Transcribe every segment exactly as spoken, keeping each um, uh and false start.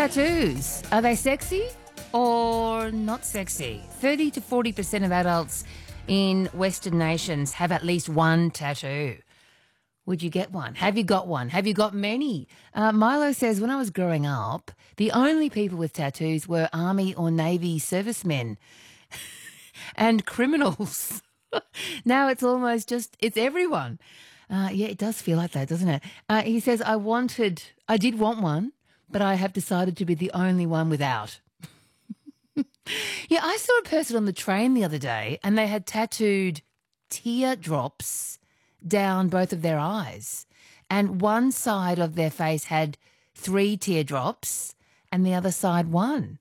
Tattoos, are they sexy or not sexy? thirty to forty percent of adults in Western nations have at least one tattoo. Would you get one? Have you got one? Have you got many? Uh, Milo says, when I was growing up, the only people with tattoos were Army or Navy servicemen and criminals. Now it's almost just, it's everyone. Uh, yeah, it does feel like that, doesn't it? Uh, he says, I wanted, I did want one, but I have decided to be the only one without. Yeah, I saw a person on the train the other day and they had tattooed teardrops down both of their eyes. And one side of their face had three teardrops and the other side one.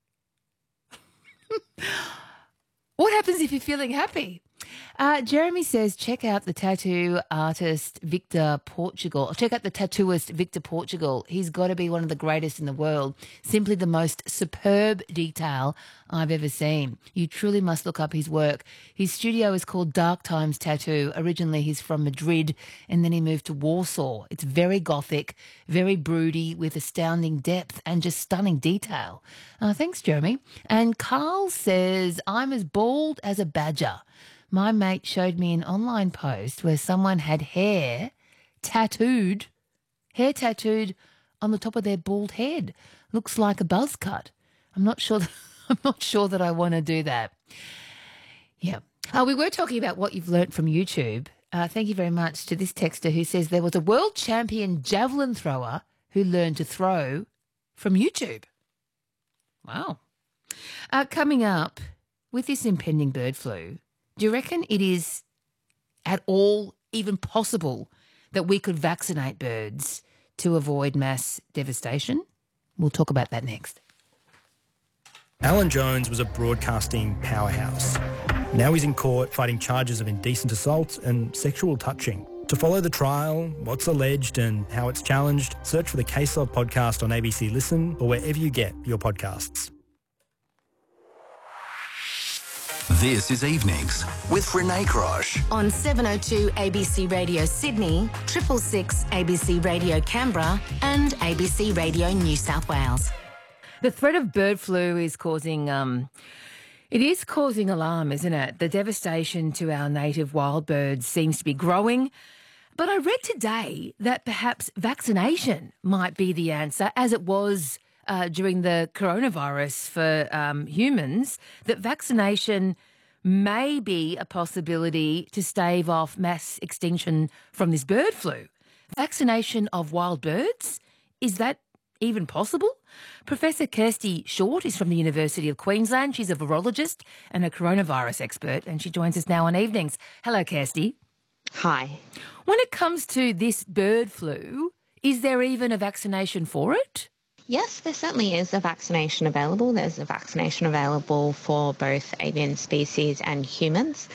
What happens if you're feeling happy? Uh, Jeremy says, check out the tattoo artist Victor Portugal. Check out the tattooist Victor Portugal. He's got to be one of the greatest in the world. Simply the most superb detail I've ever seen. You truly must look up his work. His studio is called Dark Times Tattoo. Originally, he's from Madrid and then he moved to Warsaw. It's very gothic, very broody, with astounding depth and just stunning detail. Uh, thanks, Jeremy. And Carl says, I'm as bald as a badger. My mate showed me an online post where someone had hair tattooed, hair tattooed on the top of their bald head. Looks like a buzz cut. I'm not sure. That, I'm not sure that I want to do that. Yeah. Uh, we were talking about what you've learnt from YouTube. Uh, thank you very much to this texter who says there was a world champion javelin thrower who learned to throw from YouTube. Wow. Uh, coming up, with this impending bird flu, do you reckon it is at all even possible that we could vaccinate birds to avoid mass devastation? We'll talk about that next. Alan Jones was a broadcasting powerhouse. Now he's in court fighting charges of indecent assault and sexual touching. To follow the trial, what's alleged and how it's challenged, search for the Case Log podcast on A B C Listen or wherever you get your podcasts. This is Evenings with Renee Grosh. On seven oh two A B C Radio Sydney, triple six A B C Radio Canberra and A B C Radio New South Wales. The threat of bird flu is causing, um, it is causing alarm, isn't it? The devastation to our native wild birds seems to be growing. But I read today that perhaps vaccination might be the answer, as it was Uh, during the coronavirus for um, humans, that vaccination may be a possibility to stave off mass extinction from this bird flu. Vaccination of wild birds? Is that even possible? Professor Kirsty Short is from the University of Queensland. She's a virologist and a coronavirus expert, and she joins us now on Evenings. Hello, Kirsty. Hi. When it comes to this bird flu, is there even a vaccination for it? Yes, there certainly is a vaccination available. There's a vaccination available for both avian species and humans.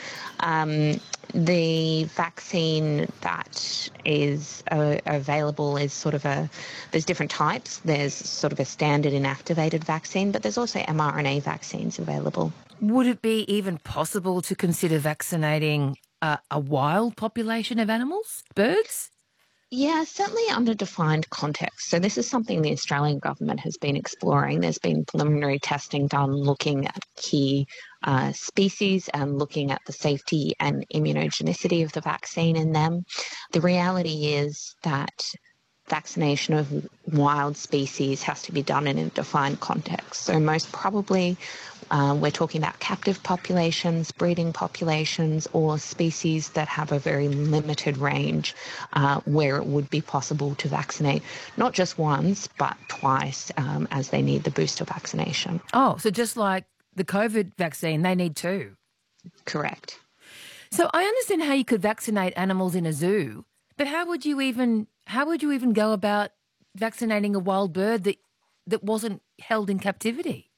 Um, the vaccine that is uh, available is sort of a, there's different types. There's sort of a standard inactivated vaccine, but there's also mRNA vaccines available. Would it be even possible to consider vaccinating uh, a wild population of animals, birds? Yeah, certainly under defined context. So this is something the Australian government has been exploring. There's been preliminary testing done looking at key uh, species and looking at the safety and immunogenicity of the vaccine in them. The reality is that vaccination of wild species has to be done in a defined context. So most probably uh, we're talking about captive populations, breeding populations, or species that have a very limited range uh, where it would be possible to vaccinate not just once but twice um, as they need the booster vaccination. Oh, so just like the COVID vaccine, they need two? Correct. So I understand how you could vaccinate animals in a zoo, but how would you even how would you even go about vaccinating a wild bird that that wasn't held in captivity?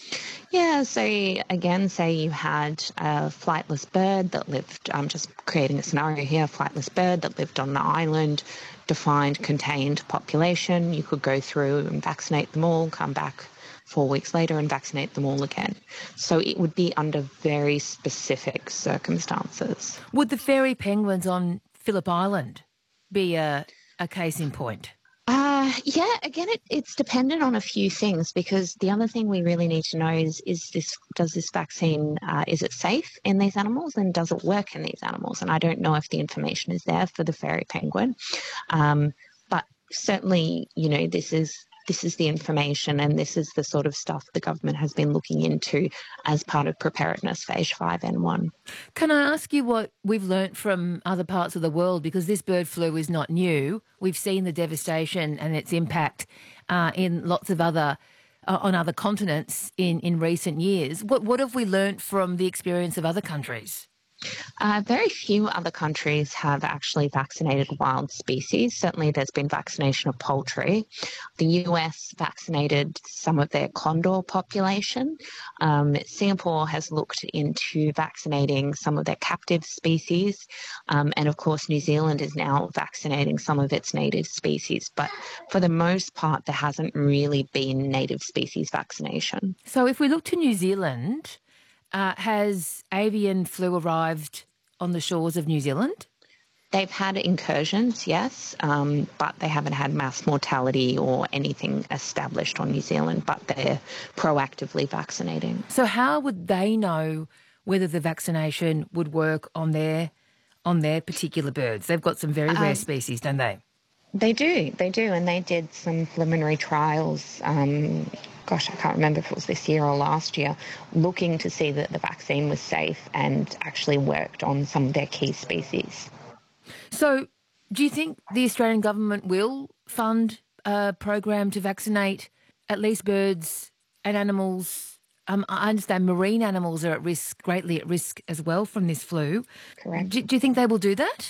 Yeah, so again, say you had a flightless bird that lived, I'm just creating a scenario here, a flightless bird that lived on an island, defined, contained population. You could go through and vaccinate them all, come back four weeks later and vaccinate them all again. So it would be under very specific circumstances. Would the fairy penguins on Phillip Island be a, a case in point? Uh, yeah, again, it, it's dependent on a few things because the other thing we really need to know is, is this, does this vaccine, uh, is it safe in these animals and does it work in these animals? And I don't know if the information is there for the fairy penguin. Um, but certainly, you know, this is this is the information and this is the sort of stuff the government has been looking into as part of preparedness for H five N one. Can I ask you what we've learnt from other parts of the world? Because this bird flu is not new. We've seen the devastation and its impact uh, in lots of other, uh, on other continents in, in recent years. What, what have we learnt from the experience of other countries? Uh, very few other countries have actually vaccinated wild species. Certainly there's been vaccination of poultry. The U S vaccinated some of their condor population. Um, Singapore has looked into vaccinating some of their captive species. Um, and of course, New Zealand is now vaccinating some of its native species. But for the most part, there hasn't really been native species vaccination. So if we look to New Zealand, Uh, has avian flu arrived on the shores of New Zealand? They've had incursions, yes, um, but they haven't had mass mortality or anything established on New Zealand, but they're proactively vaccinating. So how would they know whether the vaccination would work on their on their particular birds? They've got some very rare um, species, don't they? They do, they do, and they did some preliminary trials, um, gosh, I can't remember if it was this year or last year, looking to see that the vaccine was safe and actually worked on some of their key species. So do you think the Australian government will fund a program to vaccinate at least birds and animals? Um, I understand marine animals are at risk, greatly at risk as well from this flu. Correct. Do, do you think they will do that?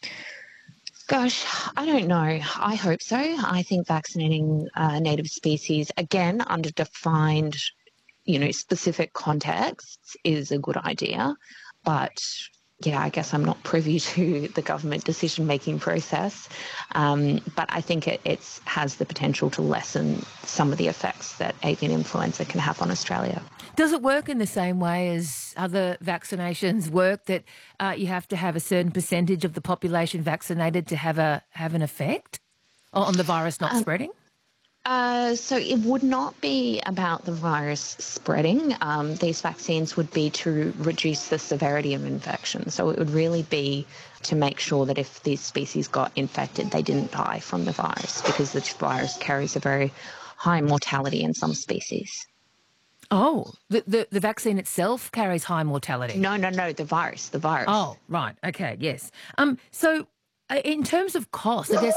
Gosh, I don't know. I hope so. I think vaccinating uh, native species, again, under defined, you know, specific contexts is a good idea. But, yeah, I guess I'm not privy to the government decision-making process. Um, but I think it it's, has the potential to lessen some of the effects that avian influenza can have on Australia. Does it work in the same way as other vaccinations work, that uh, you have to have a certain percentage of the population vaccinated to have a have an effect on the virus not um, spreading? Uh, so it would not be about the virus spreading. Um, these vaccines would be to reduce the severity of infection. So it would really be to make sure that if these species got infected, they didn't die from the virus, because the virus carries a very high mortality in some species. Oh, the, the, the vaccine itself carries high mortality? No, no, no, the virus, the virus. Oh, right. Okay, yes. Um. So uh, in terms of cost, I guess